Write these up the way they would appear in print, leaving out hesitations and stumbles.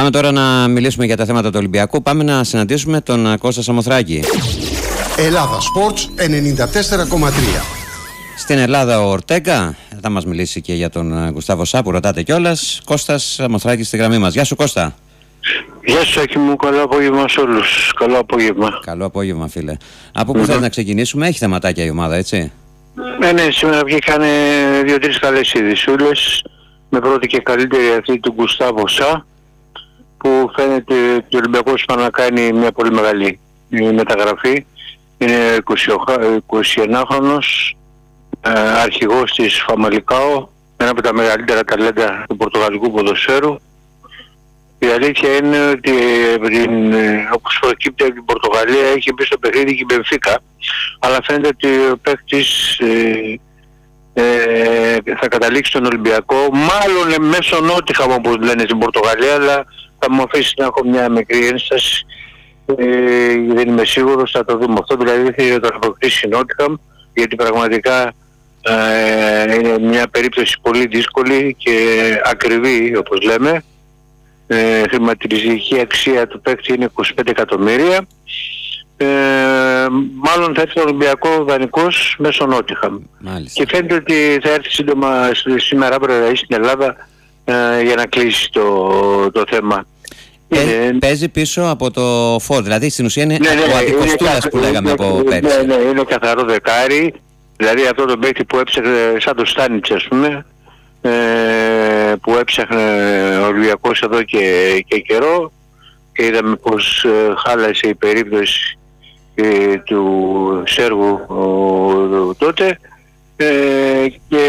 Πάμε τώρα να μιλήσουμε για τα θέματα του Ολυμπιακού. Πάμε να συναντήσουμε τον Κώστα Σαμοθράκη. Ελλάδα Sports 94,3. Στην Ελλάδα ο Ορτέγκα θα μας μιλήσει και για τον Γκουστάβο Σα που ρωτάτε κιόλας. Κώστας Σαμοθράκης στη γραμμή μας. Γεια σου Κώστα. Γεια σου Άκη μου, καλό απόγευμα σε όλους. Καλό απόγευμα. Καλό απόγευμα φίλε. Από πού θέλεις να ξεκινήσουμε? Έχει θεματάκια η ομάδα, έτσι? Ναι, σήμερα βγήκανε 2-3 καλές ειδησούλες. Με πρώτη και καλύτερη αυτή του Γκουστάβο Σα, που φαίνεται ότι ο Ολυμπιακός πάει να κάνει μια πολύ μεγάλη μεταγραφή. Είναι 21χρονος, αρχηγός της Φαμαλικάο, ένα από τα μεγαλύτερα ταλέντα του πορτογαλικού ποδοσφαίρου. Η αλήθεια είναι ότι όπως προκύπτει από την Πορτογαλία έχει μπει στο παιχνίδι και η Μπενφίκα, αλλά φαίνεται ότι ο παίκτης θα καταλήξει στον Ολυμπιακό, μάλλον μέσω Νότιχαμ όπως λένε στην Πορτογαλία, αλλά θα μου αφήσει να έχω μια μικρή ένσταση, δεν είμαι σίγουρος, θα το δούμε αυτό. Δηλαδή δεν θέλει να το αποκτήσει Νότιχαμ, γιατί πραγματικά είναι μια περίπτωση πολύ δύσκολη και ακριβή όπως λέμε. Χρηματιστική αξία του παίκτη είναι 25 εκατομμύρια. Μάλλον θα έρθει ο Ολυμπιακό δανεικός μέσω Νότιχαμ. Και φαίνεται ότι θα έρθει σύντομα σήμερα αύριο στην Ελλάδα για να κλείσει το θέμα. Παίζει πίσω από το φόρ, δηλαδή στην ουσία είναι ο αντικοστούλας που λέγαμε από πέρυσι. Ναι, είναι καθαρό δεκάρι, δηλαδή αυτό το παίκτη που έψαχνε σαν το Στάνιτς ας πούμε, που έψαχνε ο Ολυμπιακός εδώ και καιρό, και είδαμε πως χάλασε η περίπτωση του Σέρβου τότε, και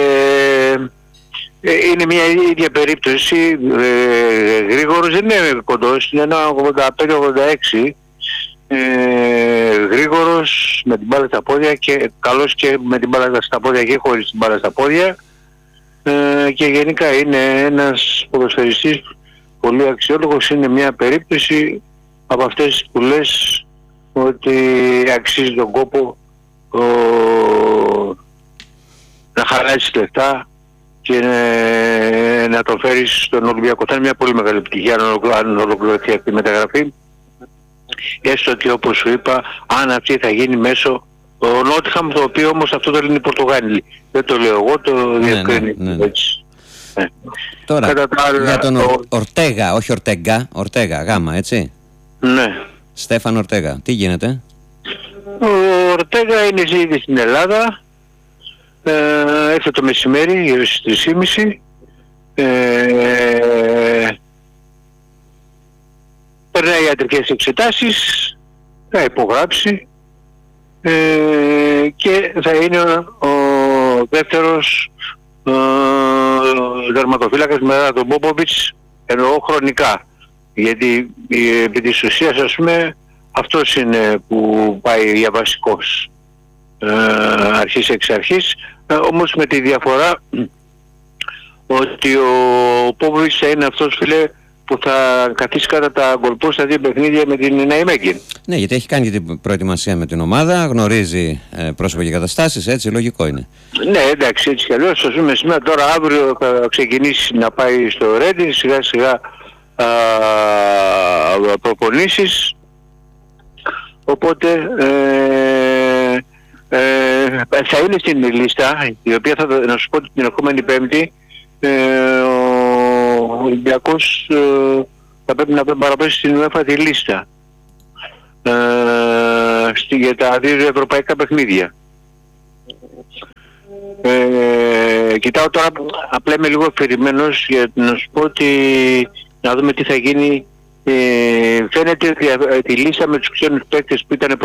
είναι μια ίδια περίπτωση. Γρήγορος, δεν είναι κοντός, είναι ένα 85-86, γρήγορος με την μπάλα στα πόδια και καλός και με την μπάλα στα πόδια και χωρίς την μπάλα στα πόδια, και γενικά είναι ένας ποδοσφαιριστής πολύ αξιόλογος. Είναι μια περίπτωση από αυτές που λες ότι αξίζει τον κόπο να χαράσεις λεφτά και να το φέρεις στον Ολυμπιακό. Θα είναι μια πολύ μεγάλη επιτυχία αν ολοκληρωθεί αυτή η μεταγραφή, έστω ότι όπως σου είπα, αν αυτή θα γίνει μέσω ο Νότιχαμ, το οποίο όμως αυτό το λένε οι Πορτογάλοι. Δεν το λέω εγώ, το διευκρινεί. Έτσι. Τώρα, για τον Ορτέγα, όχι Ορτέγκα, Ορτέγα, γάμα, έτσι. Ναι. Στέφαν Ορτέγα, τι γίνεται? Ο Ορτέγα είναι ήδη στην Ελλάδα. Έρθε το μεσημέρι, γύρω στις 3.30. Περνάει ιατρικές εξετάσεις, θα υπογράψει και θα είναι ο δεύτερος δερματοφύλακας μετά τον Πόποβιτς, εννοώ χρονικά, γιατί επί της ουσίας ας πούμε αυτός είναι που πάει για βασικός αρχής εξ αρχής, όμως με τη διαφορά ότι ο Πόποβιτς θα είναι αυτός, φίλε, που θα καθίσει κατά τα γκολπό στα δύο παιχνίδια με την Ναϊμέγγιν. Ναι, γιατί έχει κάνει και την προετοιμασία με την ομάδα, γνωρίζει πρόσωπα και καταστάσεις, έτσι, λογικό είναι. Ναι, εντάξει, έτσι κι αλλιώς, ας πούμε σήμερα, τώρα αύριο θα ξεκινήσει να πάει στο Ρέντιν, σιγά σιγά προπονήσεις, οπότε θα είναι στην λίστα, η οποία να σου πω την ερχόμενη Πέμπτη, ο Ολυμπιακός θα πρέπει να παραπέσει στην UEFA τη λίστα για τα δύο ευρωπαϊκά παιχνίδια. Κοιτάω τώρα, απλά είμαι λίγο αφηρημένος για να σου πω ότι να δούμε τι θα γίνει. Φαίνεται ότι τη λίστα με τους ξένους παίκτες που ήταν